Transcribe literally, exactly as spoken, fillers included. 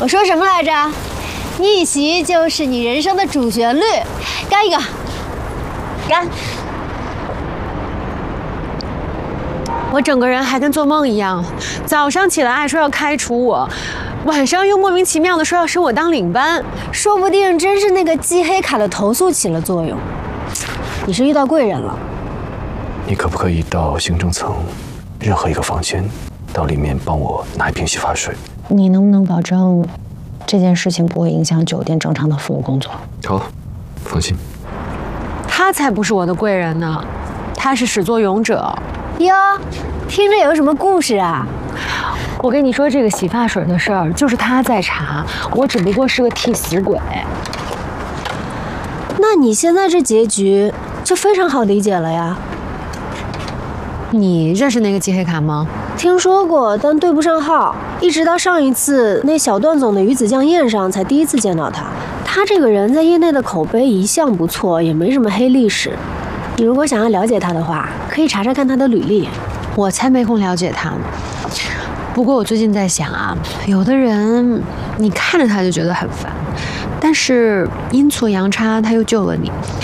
我说什么来着？逆袭就是你人生的主旋律，干一个，干！ 我整个人还跟做梦一样，早上起来说要开除我，晚上又莫名其妙的说要升我当领班， 说不定真是那个记黑卡的投诉起了作用。你是遇到贵人了。 你可不可以到行政层任何一个房间，到里面帮我拿一瓶洗发水？ 你能不能保证这件事情不会影响酒店正常的服务工作？ 好，放心。 他才不是我的贵人呢，他是始作俑者。 哟，听着有什么故事啊？ 我跟你说，这个洗发水的事儿，就是他在查，我只不过是个替死鬼。 那你现在这结局就非常好理解了呀。 你认识那个记黑卡吗？ 听说过，但对不上号。一直到上一次那小段总的鱼子酱宴上，才第一次见到他。他这个人在业内的口碑一向不错，也没什么黑历史。你如果想要了解他的话，可以查查看他的履历。 我才没空了解他呢。不过我最近在想啊，有的人你看着他就觉得很烦，但是阴错阳差他又救了你。